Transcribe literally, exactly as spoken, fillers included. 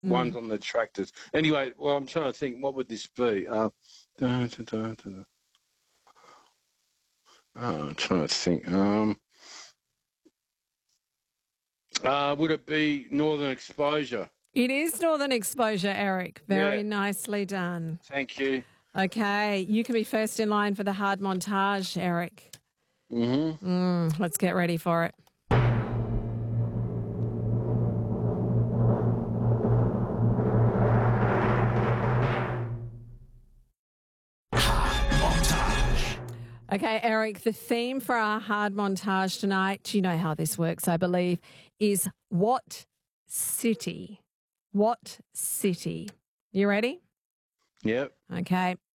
ones on the tractors. Anyway, well, I'm trying to think, what would this be? Uh, da, da, da, da. Oh, I'm trying to think. Um, uh, would it be Northern Exposure? It is Northern Exposure, Eric. Very Yeah. nicely done. Thank you. Okay, you can be first in line for the hard montage, Eric. Mm-hmm. Mm, let's get ready for it. Okay, Eric, the theme for our hard montage tonight, you know how this works, I believe, is what city? What city? You ready? Yep. Okay.